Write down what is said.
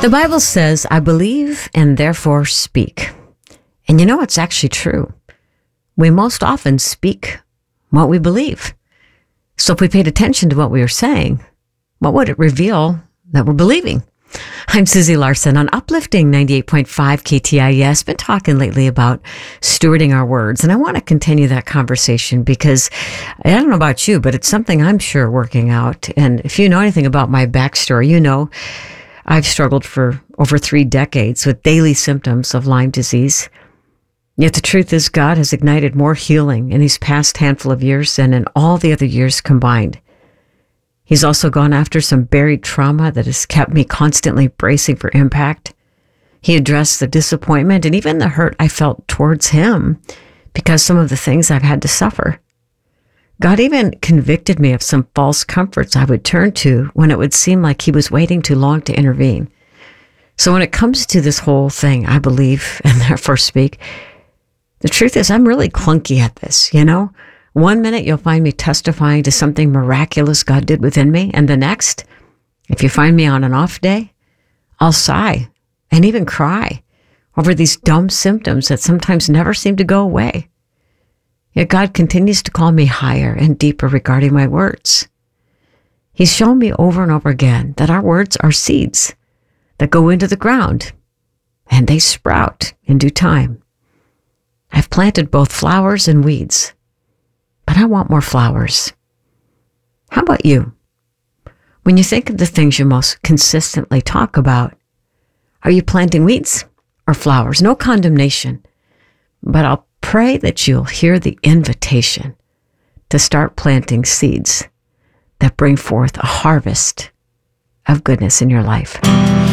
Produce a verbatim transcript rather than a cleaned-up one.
The Bible says, I believe and therefore speak. And you know, it's actually true. We most often speak what we believe. So if we paid attention to what we were saying, what would it reveal that we're believing? I'm Susie Larson on Uplifting ninety-eight point five K T I S. Been talking lately about stewarding our words, and I want to continue that conversation because I don't know about you, but it's something I'm sure working out. And if you know anything about my backstory, you know I've struggled for over three decades with daily symptoms of Lyme disease. Yet the truth is God has ignited more healing in these past handful of years than in all the other years combined. He's also gone after some buried trauma that has kept me constantly bracing for impact. He addressed the disappointment and even the hurt I felt towards him because some of the things I've had to suffer. God even convicted me of some false comforts I would turn to when it would seem like he was waiting too long to intervene. So when it comes to this whole thing, I believe and therefore speak, the truth is I'm really clunky at this, you know? One minute you'll find me testifying to something miraculous God did within me, and the next, if you find me on an off day, I'll sigh and even cry over these dumb symptoms that sometimes never seem to go away. Yet God continues to call me higher and deeper regarding my words. He's shown me over and over again that our words are seeds that go into the ground and they sprout in due time. I've planted both flowers and weeds, but I want more flowers. How about you? When you think of the things you most consistently talk about, are you planting weeds or flowers? No condemnation, but I'll pray that you'll hear the invitation to start planting seeds that bring forth a harvest of goodness in your life.